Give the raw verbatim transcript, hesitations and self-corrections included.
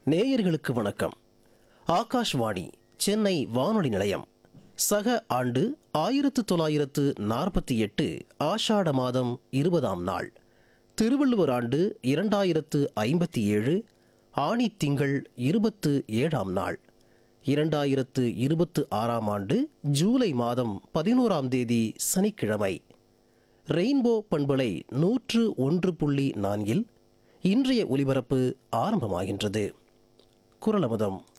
நேயர்களுக்கு வணக்கம். ஆகாஷ்வாணி சென்னை வானொலி நிலையம். சக ஆண்டு ஆயிரத்து தொள்ளாயிரத்து நாற்பத்தி எட்டு ஆஷாட மாதம் இருபதாம் நாள், திருவள்ளுவர் ஆண்டு இரண்டாயிரத்து ஐம்பத்தி ஏழு ஆணி திங்கள் இருபத்து ஏழாம் நாள், இரண்டாயிரத்து இருபத்து ஆறாம் ஆண்டு ஜூலை மாதம் பதினோராம் தேதி சனிக்கிழமை. ரெயின்போ பண்பலை நூற்று ஒன்று புள்ளி நான்கில் இன்றைய ஒலிபரப்பு ஆரம்பமாகின்றது. குரலமுதம்.